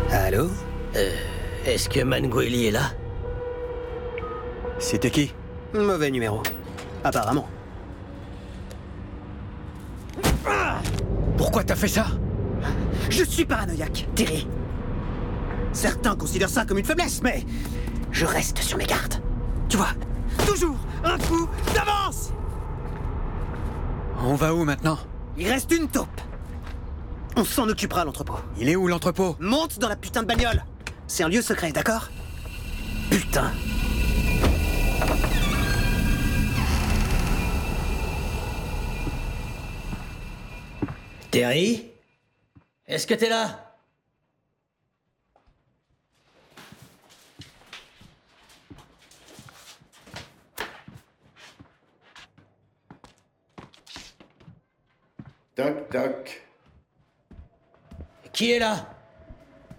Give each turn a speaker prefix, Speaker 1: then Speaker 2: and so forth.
Speaker 1: Allô?
Speaker 2: Est-ce que Mangueli est là?
Speaker 3: C'était qui?
Speaker 1: Mauvais numéro. Apparemment.
Speaker 3: Pourquoi t'as fait ça?
Speaker 1: Je suis paranoïaque, Terry. Certains considèrent ça comme une faiblesse, mais je reste sur mes gardes. Tu vois, toujours un coup d'avance!
Speaker 3: On va où maintenant?
Speaker 1: Il reste une taupe. On s'en occupera, l'entrepôt.
Speaker 3: Il est où l'entrepôt?
Speaker 1: Monte dans la putain de bagnole. C'est un lieu secret, d'accord? Putain.
Speaker 2: Terry? Est-ce que t'es là?
Speaker 4: Toc, toc.
Speaker 2: Qui est là?